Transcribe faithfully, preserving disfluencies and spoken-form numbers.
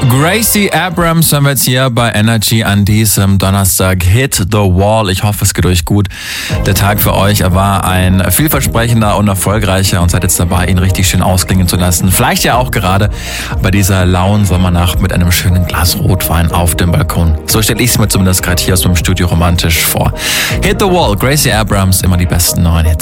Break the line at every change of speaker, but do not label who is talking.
Gracie Abrams haben wir jetzt hier bei Energy an diesem Donnerstag. Hit the Wall. Ich hoffe, es geht euch gut. Der Tag für euch war ein vielversprechender und erfolgreicher und seid jetzt dabei, ihn richtig schön ausklingen zu lassen. Vielleicht ja auch gerade bei dieser lauen Sommernacht mit einem schönen Glas Rotwein auf dem Balkon. So stelle ich es mir zumindest gerade hier aus meinem Studio romantisch vor. Hit the Wall. Gracie Abrams, immer die besten neuen Hits.